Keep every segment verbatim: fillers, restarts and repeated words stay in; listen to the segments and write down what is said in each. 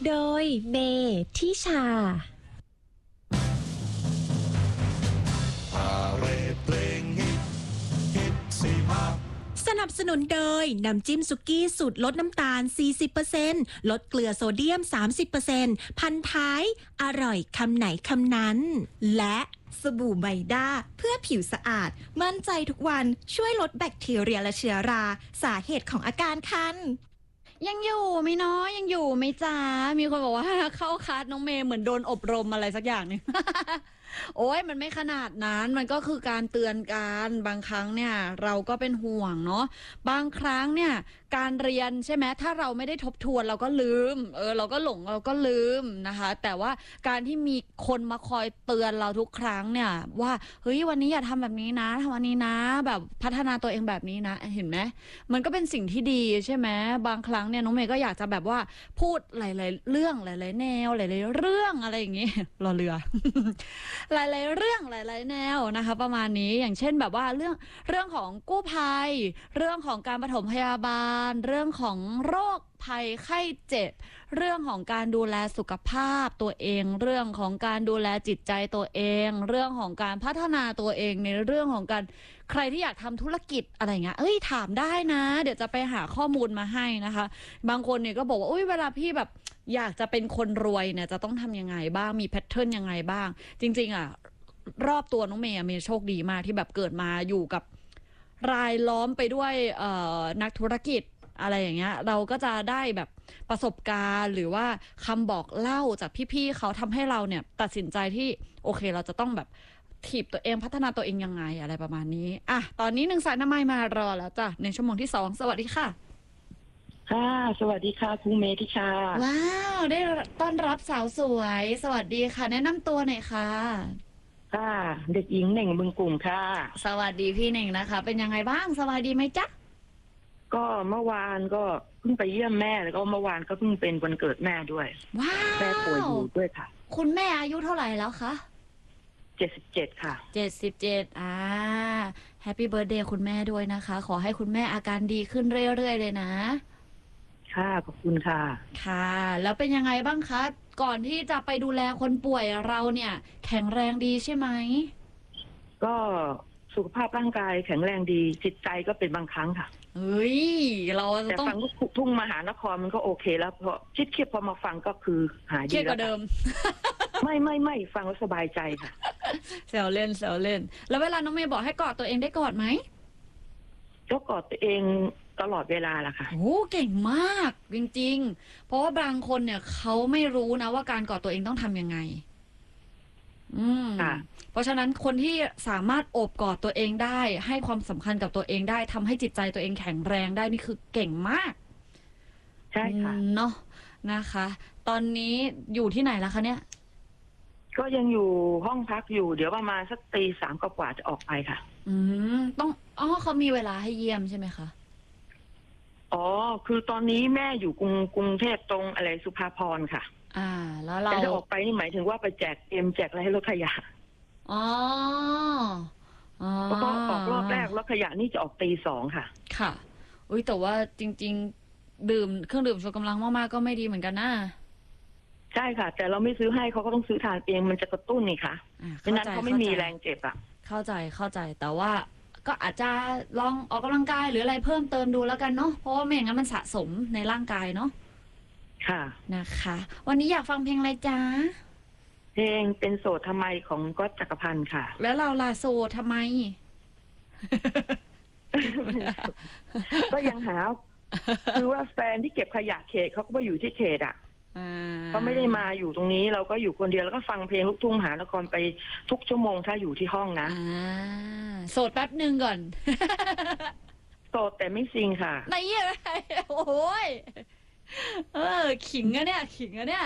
โดยเมทิชาสนับสนุนโดยน้ำจิ้มสุกี้สูตรลดน้ำตาล สี่สิบเปอร์เซ็นต์ ลดเกลือโซเดียม สามสิบเปอร์เซ็นต์ พันท้ายอร่อยคำไหนคำนั้นและสบู่ไบด้าเพื่อผิวสะอาดมั่นใจทุกวันช่วยลดแบคทีเรียและเชื้อราสาเหตุของอาการคันยังอยู่ไหมเนาะยังอยู่ไหมจ้ามีคนบอกว่าเข้าคลาสน้องเมย์เหมือนโดนอบรมอะไรสักอย่างนึง โอ้ยมันไม่ขนาดนั้นมันก็คือการเตือนกันบางครั้งเนี่ยเราก็เป็นห่วงเนาะบางครั้งเนี่ยการเรียนใช่ไหมถ้าเราไม่ได้ทบทวนเราก็ลืมเออเราก็หลงเราก็ลืมนะคะแต่ว่าการที่มีคนมาคอยเตือนเราทุกครั้งเนี่ยว่าเฮ้ยวันนี้อย่าทำแบบนี้นะทำวันนี้นะแบบพัฒนาตัวเองแบบนี้นะเห็นไหมมันก็เป็นสิ่งที่ดีใช่ไหมบางครั้งเนี่ยน้องเมย์ก็อยากจะแบบว่าพูดหลายๆเรื่องหลายๆแนวหลายๆเรื่องอะไรอย่างงี้รอเรือ หลายๆเรื่องหลายๆแนวนะคะประมาณนี้อย่างเช่นแบบว่าเรื่องเรื่องของกู้ภัยเรื่องของการปฐมพยาบาลเรื่องของโรคภัยไข้เจ็บเรื่องของการดูแลสุขภาพตัวเองเรื่องของการดูแลจิตใจตัวเองเรื่องของการพัฒนาตัวเองในเรื่องของการใครที่อยากทำธุรกิจอะไรเงี้ยเอ้ยถามได้นะเดี๋ยวจะไปหาข้อมูลมาให้นะคะบางคนเนี่ยก็บอกว่าอุ้ยเวลาพี่แบบอยากจะเป็นคนรวยเนี่ยจะต้องทำยังไงบ้างมีแพทเทิร์นยังไงบ้างจริงๆอ่ะรอบตัวน้องเมย์มีโชคดีมากที่แบบเกิดมาอยู่กับรายล้อมไปด้วยนักธุรกิจอะไรอย่างเงี้ยเราก็จะได้แบบประสบการณ์หรือว่าคำบอกเล่าจากพี่ๆเขาทำให้เราเนี่ยตัดสินใจที่โอเคเราจะต้องแบบถีบตัวเองพัฒนาตัวเองยังไงอะไรประมาณนี้อ่ะตอนนี้หนึ่งสายน้ำไม้มารอแล้วจ้ะในชั่วโมงที่สองสวัสดีค่ะค่ะสวัสดีค่ะคุณเมธิชาว้าวได้ต้อนรับสาวสวยสวัสดีค่ะแนะนำตัวหน่อยค่ะค่ะเด็กหญิงเหน่งบึงกลุ่มค่ะสวัสดีพี่เหน่งนะคะเป็นยังไงบ้างสบายดีไหมจ๊ะก็เมื่อวานก็เพิ่งไปเยี่ยมแม่แล้วก็เมื่อวานก็เพิ่งเป็นวันเกิดแม่ด้วยว้าวแม่ป่วยอยู่ด้วยค่ะคุณแม่อายุเท่าไหร่แล้วคะเจ็ดสิบเจ็ดค่ะเจ็ดสิบเจ็ดอ่าแฮปปี้เบิร์ธเดย์คุณแม่ด้วยนะคะขอให้คุณแม่อาการดีขึ้นเรื่อยๆเลยนะค่ะขอบคุณค่ะค่ะแล้วเป็นยังไงบ้างคะก่อนที่จะไปดูแลคนป่วยเราเนี่ยแข็งแรงดีใช่ไหมก็สุขภาพร่างกายแข็งแรงดีจิตใจก็เป็นบางครั้งค่ะเฮ้ยเราแต่ฟังลูกทุ่งมหานครมันก็โอเคแล้วเพราะคิดเครียดพอมาฟังก็คือหายดีแล้วเครียดกว่าเดิมไม่ไม่ไม่ฟังแล้วสบายใจค่ะแซวเล่นแซวเล่นแล้วเวลาน้องเมย์บอกให้กอดตัวเองได้กอดไหมก็กอดตัวเองตลอดเวลาแหละค่ะโอ้เก่งมากจริงๆเพราะว่าบางคนเนี่ยเขาไม่รู้นะว่าการกอดตัวเองต้องทำยังไงอืมเพราะฉะนั้นคนที่สามารถโอบกอดตัวเองได้ให้ความสำคัญกับตัวเองได้ทำให้จิตใจตัวเองแข็งแรงได้นี่คือเก่งมากใช่ค่ะเนาะนะคะ ตอนนี้อยู่ที่ไหนแล้วคะเนี่ยก็ยังอยู่ห้องพักอยู่เดี๋ยวประมาณสักตีสามกว่าจะออกไปค่ะอืมต้องอ๋อเขามีเวลาให้เยี่ยมใช่ไหมคะอ๋อคือตอนนี้แม่อยู่กรุงกรุงเทพตรงอะไรสุภาพรค่ะอ่าแล้วเราจะออกไปนี่หมายถึงว่าไปแจกเอ็มแจกอะไรให้รถขยะอ๋อเพราะออกรอบแรกรถขยะนี่จะออกตีสองค่ะค่ะอุ้ยแต่ว่าจริงๆดื่มเครื่องดื่มชูกำลังมากๆก็ไม่ดีเหมือนกันนะใช่ค่ะแต่เราไม่ซื้อให้เขาก็ต้องซื้อทานเองมันจะกระตุ้นนี่ค่ะเพราะนั้นเขาไม่มีแรงเจ็บอ่ะเข้าใจเข้าใจแต่ว่าก็อาจจะลองออกกำลังกายหรืออะไรเพิ่มเติมดูแล้วกันเนาะเพราะว่าไม่อย่างนั้นมันสะสมในร่างกายเนาะค่ะนะคะวันนี้อยากฟังเพลงอะไรจ๊ะเพลงเป็นโสดทำไมของก๊อตจักรพันธ์ค่ะแล้วเราล่ะโสดทำไมก็ยังหาคือว่าแฟนที่เก็บขยะเขตเขาก็ไปอยู่ที่เขตอ่ะเขาไม่ได้มาอยู่ตรงนี้เราก็อยู่คนเดียวแล้วก็ฟังเพลงลูกทุ่งมหานครไปทุกชั่วโมงถ้าอยู่ที่ห้องนะโสดแป๊บหนึ่งก่อนโสดแต่ไม่ซิงค่ะไหนอะไรโอ้ยเออขิงอะเนี่ยขิงอะเนี่ย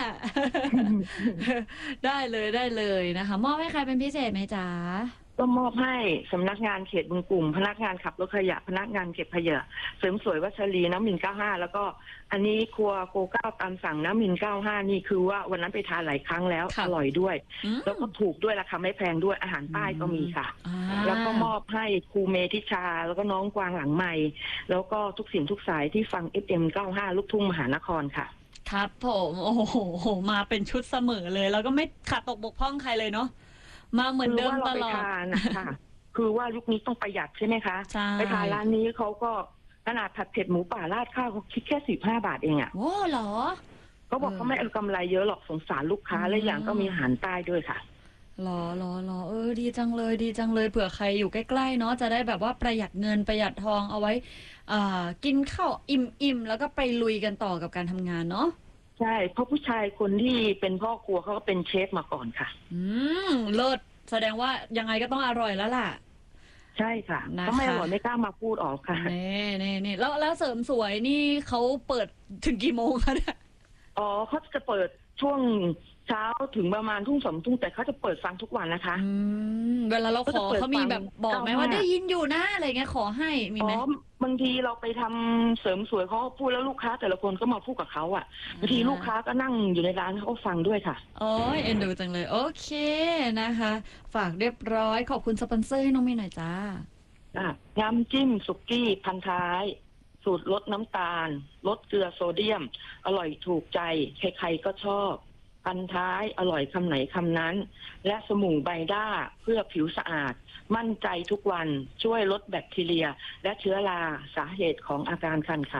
ได้เลยได้เลยนะคะมอบให้ใครเป็นพิเศษไหมจ๊ะก็มอบให้สำนักงานเขตบึงกลุ่มพนักงานขับรถขยะพนักงานเก็บขยะเสริมสวยวัชรีน้ำมินเก้าห้าแล้วก็อันนี้ครัวโกเก้าตามสั่งน้ำมินเก้าห้านี่คือว่าวันนั้นไปทานหลายครั้งแล้วอร่อยด้วยแล้วก็ถูกด้วยราคาไม่แพงด้วยอาหารใต้ก็มีค่ะแล้วก็มอบให้ครูเมธิชาแล้วก็น้องกวางหลังใหม่แล้วก็ทุกสิ่งทุกสายที่ฟัง เอฟ เอ็ม เก้าห้าลูกทุ่งมหานครค่ะครับผมโอ้โหมาเป็นชุดเสมอเลยแล้วก็ไม่ขาดตกบกพร่องใครเลยเนาะมาเหมือนเดิมตลอดคือว่าเราไปทานนะคะ คือว่ายุคนี้ต้องประหยัดใช่ไหมคะใช่ไปทานร้านนี้เขาก็ขนาดผัดเผ็ดหมูป่าราดข้าวเขาคิดแค่สิบห้าบาทเองอ่ะโอ้เหรอเขาบอกเออเขาไม่เอากำไรเยอะหรอกสงสารลูกค้าอืมและอย่างก็มีอาหารใต้ด้วยค่ะหรอหรอหรอเออดีจังเลยดีจังเลยเผื่อใครอยู่ใกล้ๆเนาะจะได้แบบว่าประหยัดเงินประหยัดทองเอาไว้อ่ากินข้าวอิ่มๆแล้วก็ไปลุยกันต่อกับการทำงานเนาะใช่เพราะผู้ชายคนที่เป็นพ่อครัวเขาก็เป็นเชฟมาก่อนค่ะอืมเลิศแสดงว่ายังไงก็ต้องอร่อยแล้วล่ะใช่ค่ะนะคะถ้าไม่อร่อยไม่กล้ามาพูดออกค่ะเน่เน่เน่แล้วแล้วเสริมสวยนี่เขาเปิดถึงกี่โมงคะเนี่ยอ๋อเขาจะเปิดช่วงเช้าถึงประมาณทุ่งสองทุ่งแต่เขาจะเปิดฟังทุกวันนะคะอืมเวลาเราขอก็จะเปิดเขามีแบบบอกไหมฟังว่าเก้าห้าได้ยินอยู่นะอะไรเงี้ยขอให้มีอ๋ไหมอบางทีเราไปทำเสริมสวยเขาพูดแล้วลูกค้าแต่ละคนก็มาพูดกับเขาอ่ะบางทีลูกค้าก็นั่งอยู่ในร้านเขาก็ฟังด้วยค่ะโอ้ยเอ็นดูจังเลย โอเคนะคะ ฝากเรียบร้อยขอบคุณสปอนเซอร์ให้น้องเมย์หน่อยจ้าอ่ะน้ำจิ้มสุกี้พันท้าย สูตรลดน้ำตาล ลดเกลือโซเดียม อร่อยถูกใจ ใครๆก็ชอบ พันท้ายอร่อยคำไหนคำนั้น และสมู่ไบด้าเพื่อผิวสะอาด มั่นใจทุกวันช่วยลดแบคทีเรีย และเชื้อราสาเหตุของอาการคันค่ะ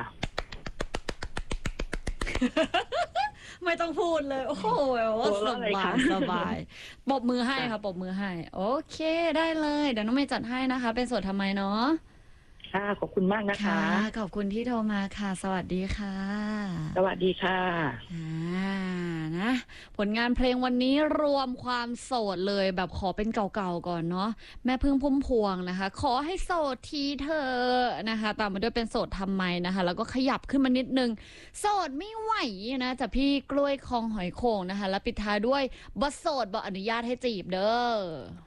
ไม่ต้องพูดเลย โอ้โหแบบว่าโอ้สแล้วอะไรบาคะยสบายปรบมือให้ค่ะปรบมือให้ โอเคได้เลย เดี๋ยวน้องเมย์จัดให้นะคะ เป็นโสดทำไมเนาะค่ะขอบคุณมากนะคะขอบคุณที่โทรมาค่ะ สวัสดีค่ะสวัสดีค่ะอ่านะผลงานเพลงวันนี้รวมความโสดเลยแบบขอเป็นเก่าๆก่อนเนาะแม่พึ่งพุ่มพวงนะคะ ขอให้โสดทีเธอะนะคะตามมาด้วยเป็นโสดทำไมนะคะ แล้วก็ขยับขึ้นมานิดนึงโสดไม่ไหวนะจากพี่กล้วยคลองหอยโข่งนะคะ แล้วปิดท้ายด้วยบโสดบอกอนุญาตให้จีบเด้อ